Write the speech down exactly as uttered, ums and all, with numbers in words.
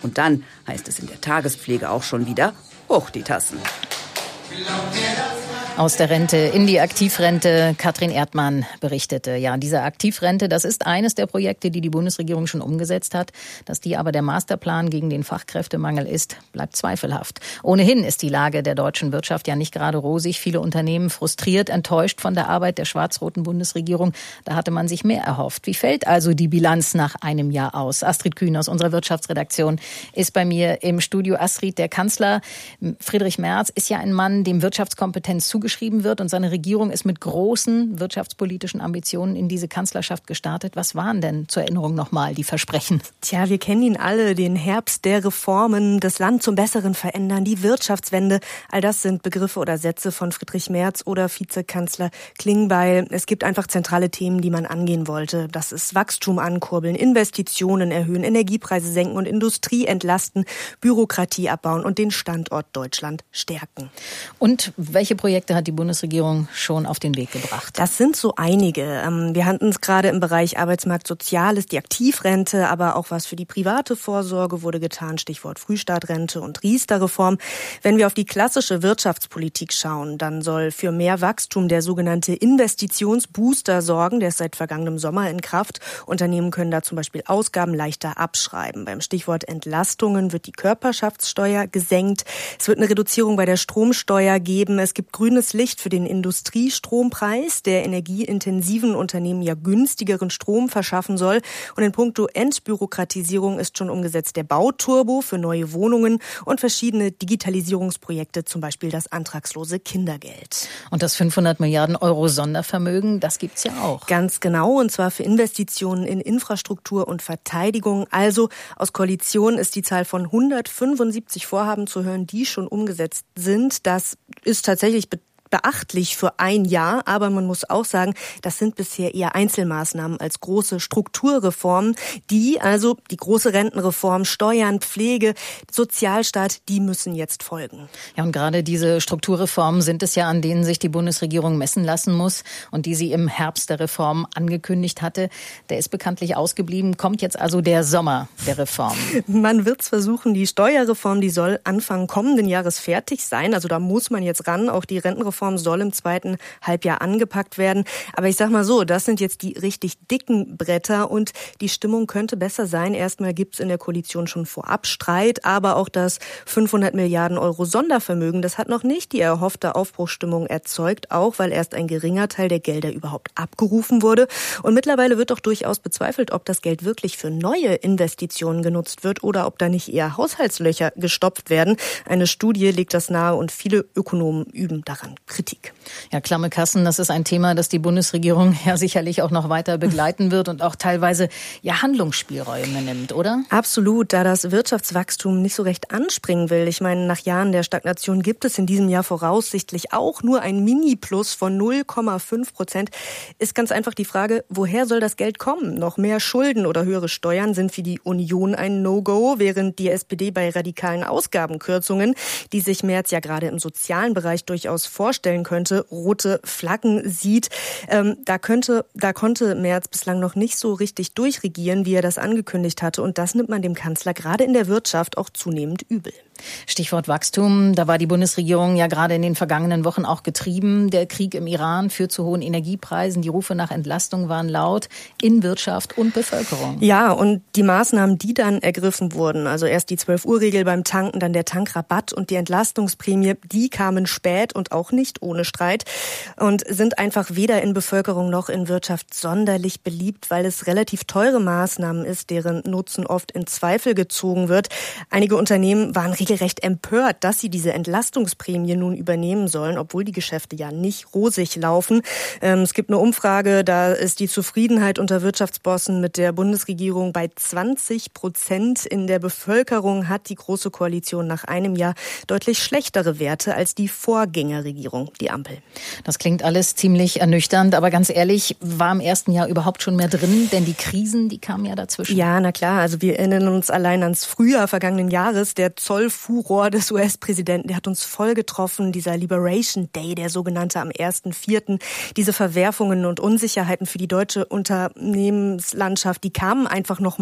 Und dann heißt es in der Tagespflege auch schon wieder, hoch die Tassen. Aus der Rente in die Aktivrente. Katrin Erdmann berichtete. Ja, diese Aktivrente, das ist eines der Projekte, die die Bundesregierung schon umgesetzt hat. Dass die aber der Masterplan gegen den Fachkräftemangel ist, bleibt zweifelhaft. Ohnehin ist die Lage der deutschen Wirtschaft ja nicht gerade rosig. Viele Unternehmen frustriert, enttäuscht von der Arbeit der schwarz-roten Bundesregierung. Da hatte man sich mehr erhofft. Wie fällt also die Bilanz nach einem Jahr aus? Astrid Kühn aus unserer Wirtschaftsredaktion ist bei mir im Studio. Astrid, der Kanzler Friedrich Merz ist ja ein Mann, dem Wirtschaftskompetenz zugeschrieben wird und seine Regierung ist mit großen wirtschaftspolitischen Ambitionen in diese Kanzlerschaft gestartet. Was waren denn zur Erinnerung nochmal die Versprechen? Tja, wir kennen ihn alle, den Herbst der Reformen, das Land zum Besseren verändern, die Wirtschaftswende. All das sind Begriffe oder Sätze von Friedrich Merz oder Vizekanzler Klingbeil. Es gibt einfach zentrale Themen, die man angehen wollte. Das ist Wachstum ankurbeln, Investitionen erhöhen, Energiepreise senken und Industrie entlasten, Bürokratie abbauen und den Standort Deutschland stärken. Und welche Projekte hat die Bundesregierung schon auf den Weg gebracht? Das sind so einige. Wir hatten es gerade im Bereich Arbeitsmarkt Soziales, die Aktivrente, aber auch was für die private Vorsorge wurde getan, Stichwort Frühstartrente und Riester-Reform. Wenn wir auf die klassische Wirtschaftspolitik schauen, dann soll für mehr Wachstum der sogenannte Investitionsbooster sorgen, der ist seit vergangenem Sommer in Kraft. Unternehmen können da zum Beispiel Ausgaben leichter abschreiben. Beim Stichwort Entlastungen wird die Körperschaftssteuer gesenkt. Es wird eine Reduzierung bei der Stromsteuer geben. Es gibt grünes Licht für den Industriestrompreis, der energieintensiven Unternehmen ja günstigeren Strom verschaffen soll. Und in puncto Entbürokratisierung ist schon umgesetzt der Bauturbo für neue Wohnungen und verschiedene Digitalisierungsprojekte, zum Beispiel das antragslose Kindergeld. Und das fünfhundert Milliarden Euro Sondervermögen, das gibt's ja auch. Ganz genau, und zwar für Investitionen in Infrastruktur und Verteidigung. Also aus Koalition ist die Zahl von hundertfünfundsiebzig Vorhaben zu hören, die schon umgesetzt sind. Das ist tatsächlich beachtlich für ein Jahr, aber man muss auch sagen, das sind bisher eher Einzelmaßnahmen als große Strukturreformen, die, also die große Rentenreform, Steuern, Pflege, Sozialstaat, die müssen jetzt folgen. Ja, und gerade diese Strukturreformen sind es ja, an denen sich die Bundesregierung messen lassen muss und die sie im Herbst der Reform angekündigt hatte. Der ist bekanntlich ausgeblieben. Kommt jetzt also der Sommer der Reform? Man wird es versuchen. Die Steuerreform, die soll Anfang kommenden Jahres fertig sein. Also da muss man jetzt ran. Auch die Rentenreform soll im zweiten Halbjahr angepackt werden. Aber ich sag mal so, das sind jetzt die richtig dicken Bretter und die Stimmung könnte besser sein. Erstmal gibt's in der Koalition schon vorab Streit, aber auch das fünfhundert Milliarden Euro Sondervermögen, das hat noch nicht die erhoffte Aufbruchsstimmung erzeugt, auch weil erst ein geringer Teil der Gelder überhaupt abgerufen wurde. Und mittlerweile wird doch durchaus bezweifelt, ob das Geld wirklich für neue Investitionen genutzt wird oder ob da nicht eher Haushaltslöcher gestopft werden. Eine Studie legt das nahe und viele Ökonomen üben daran Kritik. Ja, klamme Kassen, das ist ein Thema, das die Bundesregierung ja sicherlich auch noch weiter begleiten wird und auch teilweise ja Handlungsspielräume nimmt, oder? Absolut, da das Wirtschaftswachstum nicht so recht anspringen will. Ich meine, nach Jahren der Stagnation gibt es in diesem Jahr voraussichtlich auch nur ein Mini-Plus von null Komma fünf Prozent. Ist ganz einfach die Frage, woher soll das Geld kommen? Noch mehr Schulden oder höhere Steuern sind für die Union ein No-Go, während die S P D bei radikalen Ausgabenkürzungen, die sich Merz ja gerade im sozialen Bereich durchaus vorstellen könnte, rote Flaggen sieht. Ähm, da könnte, da konnte Merz bislang noch nicht so richtig durchregieren, wie er das angekündigt hatte. Und das nimmt man dem Kanzler gerade in der Wirtschaft auch zunehmend übel. Stichwort Wachstum. Da war die Bundesregierung ja gerade in den vergangenen Wochen auch getrieben. Der Krieg im Iran führt zu hohen Energiepreisen. Die Rufe nach Entlastung waren laut in Wirtschaft und Bevölkerung. Ja, und die Maßnahmen, die dann ergriffen wurden, also erst die zwölf-Uhr-Regel beim Tanken, dann der Tankrabatt und die Entlastungsprämie, die kamen spät und auch nicht ohne Streit und sind einfach weder in Bevölkerung noch in Wirtschaft sonderlich beliebt, weil es relativ teure Maßnahmen ist, deren Nutzen oft in Zweifel gezogen wird. Einige Unternehmen waren regelrecht empört, dass sie diese Entlastungsprämie nun übernehmen sollen, obwohl die Geschäfte ja nicht rosig laufen. Ähm, es gibt eine Umfrage, da ist die Zufriedenheit unter Wirtschaftsbossen mit der Bundesregierung bei zwanzig Prozent. In der Bevölkerung hat die Große Koalition nach einem Jahr deutlich schlechtere Werte als die Vorgängerregierung, die Ampel. Das klingt alles ziemlich ernüchternd, aber ganz ehrlich, war im ersten Jahr überhaupt schon mehr drin? Denn die Krisen, die kamen ja dazwischen. Ja, na klar, also wir erinnern uns allein ans Frühjahr vergangenen Jahres, der Zollfuror des U S-Präsidenten, der hat uns voll getroffen, dieser Liberation Day, der sogenannte am ersten vierten Diese Verwerfungen und Unsicherheiten für die deutsche Unternehmenslandschaft, die kamen einfach noch